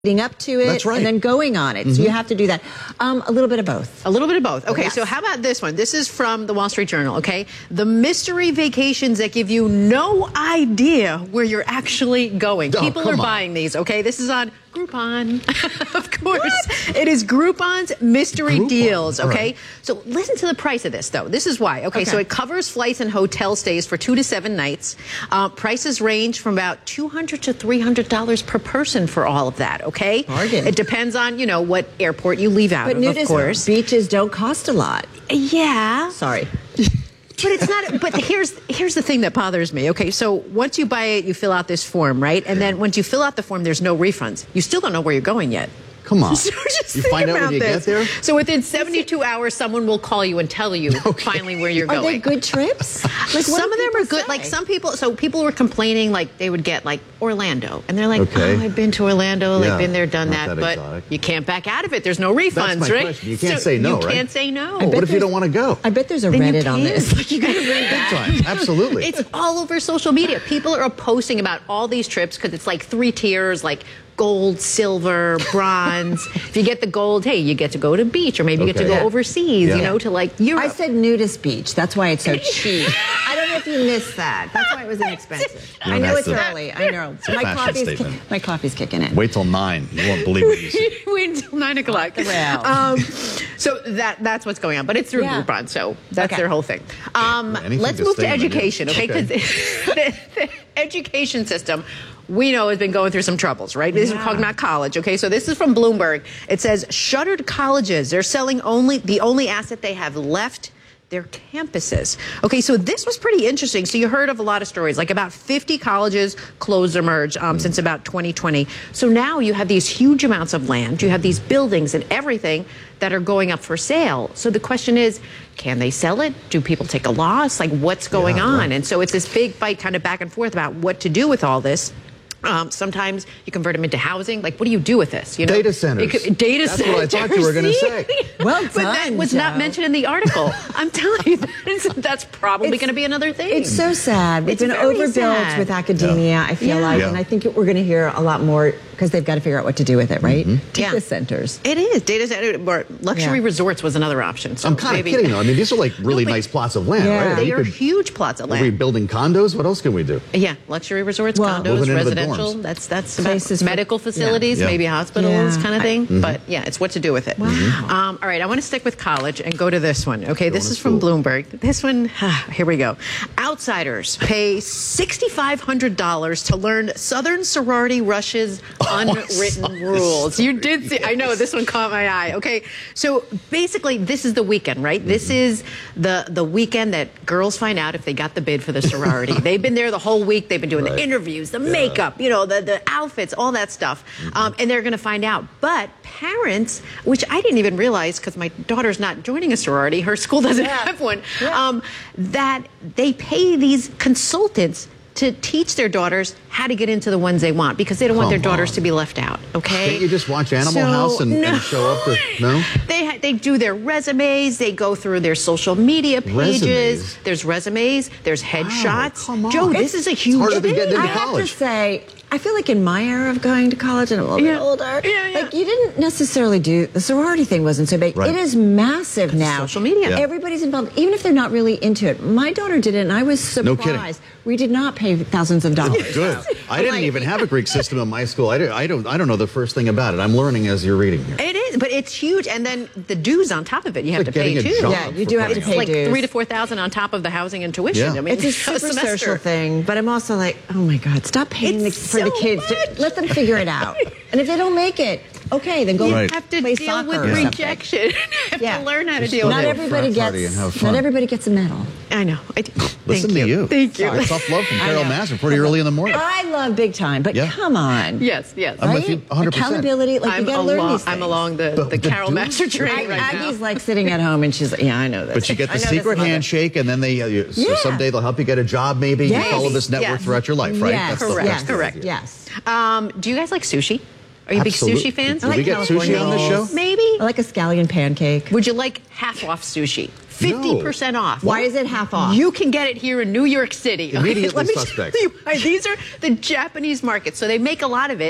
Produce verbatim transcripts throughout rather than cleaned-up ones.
leading up to it, That's right. and then going on it. Mm-hmm. So you have to do that. Um, a little bit of both. A little bit of both. Okay, Yes. so how about this one? This is from the Wall Street Journal, okay? The mystery vacations that give you no idea where you're actually going. Oh, People are come on. buying these, okay? This is on Groupon, of course. What? It is Groupon's mystery Groupon. deals, okay? Right. So listen to the price of this, though. This is why. Okay, Okay. so it covers flights and hotel stays for two to seven nights. Uh, prices range from about two hundred to three hundred dollars per person for all of that, okay? Bargain. It depends on, you know, what airport you leave out But of, of nudist course. beaches don't cost a lot. Yeah. Sorry. But it's not. But here's here's the thing that bothers me. Okay, so once you buy it, you fill out this form, right? And then once you fill out the form, there's no refunds. You still don't know where you're going yet. Come on. So just You think find out about when you this. get there? So within seventy-two hours, someone will call you and tell you Okay. finally where you're Are going. they good trips? Like, what Some do of them people are good. say? Like some people, so people were complaining like they would get like Orlando, and they're like, Okay. "Oh, I've been to Orlando, Yeah, like been there, done not that," that but exotic. you can't back out of it. There's no refunds, That's my right? question. You can't So say no, You right? can't say no. I bet What if you there's- don't want to go? I bet there's a Then you Reddit on can't. this. Like, you gotta read Big that. time. Absolutely. It's all over social media. People are posting about all these trips because it's like three tiers, like gold, silver, bronze. If you get the gold, hey, you get to go to beach, or maybe you get to Okay. go Yeah. overseas, Yeah. you know, to like Europe. I said nudist beach. That's why it's so cheap. I don't know if you missed that. That's why it was inexpensive. You I don't know have it's to- early. I know. a My fashion coffee's, statement. ki- my coffee's kicking in. Wait till nine. You won't believe what you see. Wait until nine o'clock. Well. Um, so that that's what's going on, but it's through Yeah. Groupon, so that's Okay. their whole thing. Um, Anything let's to move to stay on the education, news. okay? Okay. Because the, the education system, we know, has been going through some troubles, right? This is Yeah. talking about college, okay? So this is from Bloomberg. It says shuttered colleges. They're selling only the only asset they have left. Their campuses. Okay, so this was pretty interesting. So you heard of a lot of stories, like about fifty colleges closed or merged um, since about twenty twenty. So now you have these huge amounts of land, you have these buildings and everything that are going up for sale. So the question is, can they sell it? Do people take a loss? Like, what's going Yeah, on? right. And so it's this big fight kind of back and forth about what to do with all this. Um, sometimes you convert them into housing. Like, what do you do with this? You know, Data centers. It could- data That's centers. what I thought you were gonna See? say. Well but that done, was not Joe. mentioned in the article. I'm telling you, that is, that's probably It's- going to be another thing. It's so sad. We've It's been very overbuilt sad. with academia, I feel Yeah. like, Yeah. and I think we're going to hear a lot more because they've got to figure out what to do with it, right? Yeah. Data centers. It is data center. Or luxury Yeah. resorts was another option. So I'm kind of maybe- kidding, though. I mean, these are like really but- nice plots of land, Yeah. right? They You are could- huge plots of Are we land. building condos? What else can we do? Yeah, luxury resorts, Well, condos, Moving into the residential. dorms. That's that's about Places for- medical facilities, Yeah. maybe hospitals, Yeah. kind of I- thing. But yeah, it's what to do with it. Wow. Um, all right, I want to stick with college and go to this one. Okay, this to is from school. Bloomberg. This one, here we go. Outsiders pay sixty-five hundred dollars to learn Southern sorority rush's unwritten saw this rules. You story. did see. I know this one caught my eye. Okay, so basically, this is the weekend, right? This is the the weekend that girls find out if they got the bid for the sorority. They've been there the whole week. They've been doing Right. the interviews, the makeup, you know, the the outfits, all that stuff, um, and they're going to find out. But parents, which I didn't even realize because my daughter's not joining a sorority, her school doesn't Yeah. have one, Yeah. um, that they pay these consultants to teach their daughters how to get into the ones they want because they don't want their Come daughters on. to be left out. Okay, Can't you just watch Animal So, House and, no. and show up to... No? They ha- they do their resumes. They go through their social media pages. Resumes? There's resumes. There's headshots. come on. Joe, It's- this is a huge harder than thing. getting into I have college. to say, I feel like in my era of going to college and I'm a little Yeah. bit older, Yeah, yeah. like you didn't necessarily do, the sorority thing wasn't so big. Right. It is massive now. social media. Yeah. Everybody's involved, even if they're not really into it. My daughter did it and I was No surprised. kidding. We did not pay thousands of dollars. Good. I didn't Like- even have a Greek system in my school. I don't, I don't. I don't know the first thing about it. I'm learning as you're reading here. It is, but it's huge, and then the dues on top of it you have like to pay getting a too. job Yeah, you for do have to crying It's pay like dues. three to four thousand on top of the housing and tuition. Yeah. I mean, It's a super semester. social thing, but I'm also like, oh my God, stop paying the, It's for the so kids. To, much. let them figure it out. And if they don't make it, okay, then go You Right. have to play deal soccer with or something. rejection. you have Yeah. to learn how to Just deal Not with go it. to a everybody frat party gets. and have fun. Not everybody gets a medal. I know. I do. Listen Thank to you. Thank you. Sorry. Tough love from Carol know. Massar pretty early in the morning. I love big time, but Yeah. come on. Yes, yes. I'm right? with you one hundred percent. Accountability, like I'm you gotta learn along, these things. I'm along the, But the the Carol dues- Master train Ag- right now. Aggie's like sitting at home and she's like, yeah, I know this. But you get I the know this secret mother. handshake, and then they uh, you, so Yeah. someday they'll help you get a job. Maybe Yes. you follow this network Yes. throughout your life, right? Yes, That's the- correct, that's the correct. idea. Yes. Um, do you guys like sushi? Are you Absolutely. big sushi fans? Did we like get California sushi on this show? rolls. Maybe. I like a scallion pancake. Would you like half off sushi? fifty percent off. Why is it half off? You can get it here in New York City. Okay, Immediately let me suspect. tell you why. These are the Japanese markets, so they make a lot of it.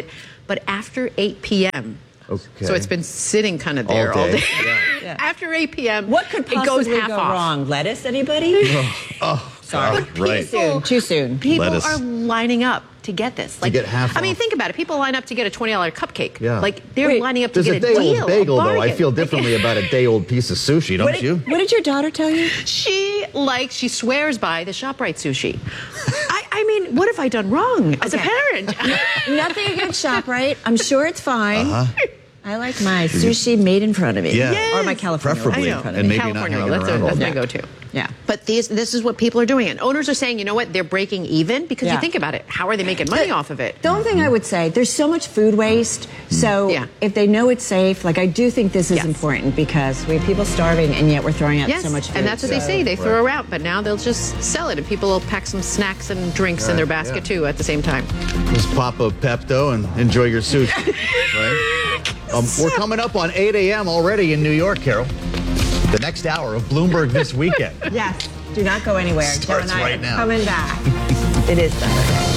but after eight p.m. Okay. So it's been sitting kind of there all All day. day. Yeah. Yeah. After eight p.m., What could it goes possibly half go off. wrong? Lettuce, anybody? Oh, Sorry. God, right. Too soon. Too soon. People Lettuce. are lining up to get this. Like, get half I mean, off. think about it. People line up to get a twenty dollar cupcake. Yeah. Like, they're Wait, lining up to There's a get a, deal. day-old bagel, a though. I bargain. feel differently about a day-old piece of sushi, don't What did, you? what did your daughter tell you? She likes, she swears by the ShopRite sushi. I, I mean, what have I done wrong as a Okay. parent? Nothing against ShopRite. I'm sure it's fine. Uh-huh. I like my sushi made in front of me. Yeah. Or my California roll Preferably. in front of And me. maybe not California roll. hanging That's, a, around that's all my day. go-to. Yeah. But these, this is what people are doing. And owners are saying, you know what, they're breaking even because Yeah. you think about it. How are they making money off of it? The only thing I would say, there's so much food waste. So Yeah. if they know it's safe, like I do think this is Yes. important because we have people starving and yet we're throwing out Yes, so much food. and that's what they So- say. They throw out, but now they'll just sell it, and people will pack some snacks and drinks in their Right, basket yeah. too at the same time. Just pop a Pepto and enjoy your sushi. Right? Um, we're coming up on eight a.m. already in New York, Carol. The next hour of Bloomberg This Weekend. Yes. Do not go anywhere. Joe Starts and I right are now. coming back. It is Saturday.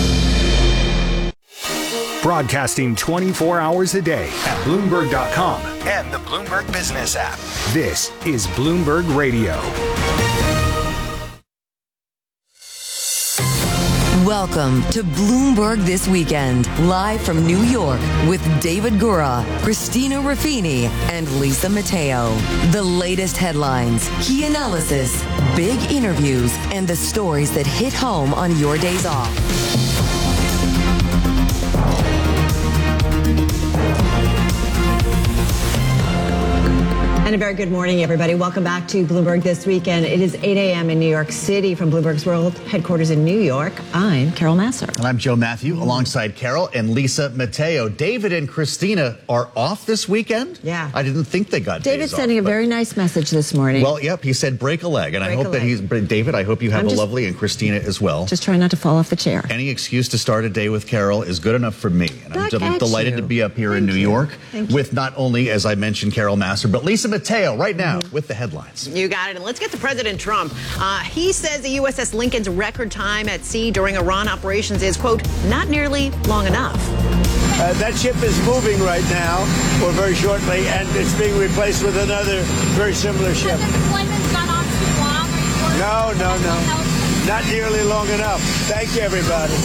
Broadcasting twenty-four hours a day at Bloomberg dot com and the Bloomberg Business app. This is Bloomberg Radio. Welcome to Bloomberg This Weekend, live from New York with David Gura, Christina Raffini, and Lisa Mateo. The latest headlines, key analysis, big interviews, and the stories that hit home on your days off. And a very good morning, everybody. Welcome back to Bloomberg This Weekend. It is eight a.m. in New York City from Bloomberg's World Headquarters in New York. I'm Carol Nasser. And I'm Joe Matthew, alongside Carol and Lisa Mateo. David and Christina are off this weekend? Yeah. I didn't think they got David's days sending off, a but- very nice message this morning. Well, yep, he said break a leg. And I Break hope a that leg. he's, David, I hope you have I'm a just- lovely, and Christina as well. Just trying not to fall off the chair. Any excuse to start a day with Carol is good enough for me. And I'm Back del- at delighted you. to be up here in Thank New you. York Thank you. with not only, as I mentioned, Carol Nasser, but Lisa Mateo right now Mm-hmm. with the headlines. You got it. And let's get to President Trump. Uh, he says the U S S Lincoln's record time at sea during Iran operations is, quote, not nearly long enough. Uh, that ship is moving right now, or very shortly, and it's being replaced with another very similar ship. Has deployment's gone on too long? Are you worried? No, no, no. Not nearly long enough. Thank you, everybody.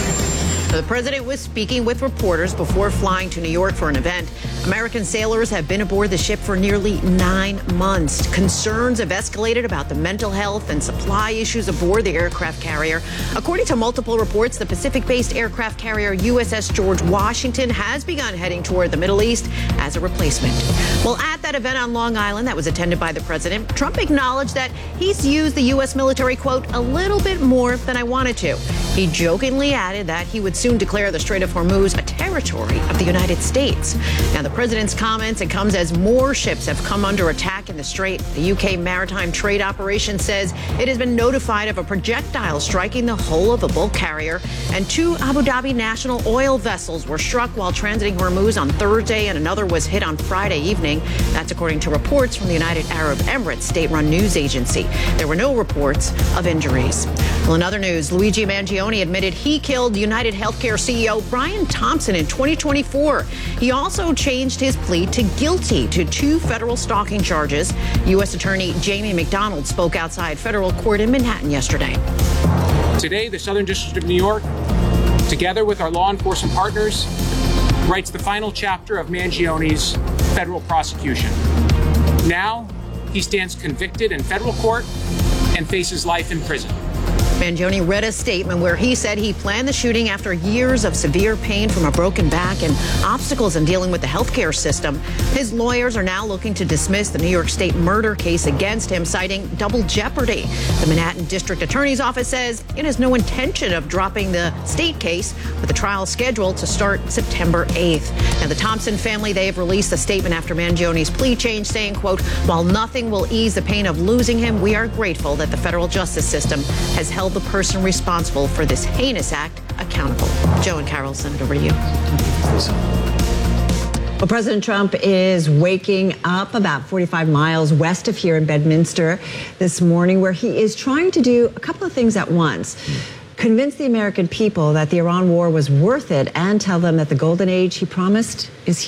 The president was speaking with reporters before flying to New York for an event. American sailors have been aboard the ship for nearly nine months. Concerns have escalated about the mental health and supply issues aboard the aircraft carrier. According to multiple reports, the Pacific-based aircraft carrier U S S George Washington has begun heading toward the Middle East as a replacement. Well, at that event on Long Island that was attended by the president, Trump acknowledged that he's used the U S military, quote, a little bit more than I wanted to. He jokingly added that he would soon declare the Strait of Hormuz a territory of the United States. Now, the president's comments, it comes as more ships have come under attack in the Strait. The U K Maritime Trade Operation says it has been notified of a projectile striking the hull of a bulk carrier, and two Abu Dhabi national oil vessels were struck while transiting Hormuz on Thursday, and another was hit on Friday evening. That's according to reports from the United Arab Emirates state-run news agency. There were no reports of injuries. Well, in other news, Luigi Mangione admitted he killed United Healthcare C E O Brian Thompson in twenty twenty-four. He also changed his plea to guilty to two federal stalking charges. U S Attorney Jamie McDonald spoke outside federal court in Manhattan yesterday. Today, the Southern District of New York, together with our law enforcement partners, writes the final chapter of Mangione's federal prosecution. Now, he stands convicted in federal court and faces life in prison. Mangione read a statement where he said he planned the shooting after years of severe pain from a broken back and obstacles in dealing with the healthcare system. His lawyers are now looking to dismiss the New York State murder case against him, citing double jeopardy. The Manhattan District Attorney's Office says it has no intention of dropping the state case, with the trial scheduled to start September eighth. Now, the Thompson family, they have released a statement after Mangione's plea change saying, quote, while nothing will ease the pain of losing him, we are grateful that the federal justice system has held the person responsible for this heinous act accountable. Joe and Carol, send it over to you. Well, President Trump is waking up about forty-five miles west of here in Bedminster this morning, where he is trying to do a couple of things at once. convince the American people that the Iran war was worth it and tell them that the golden age he promised is here.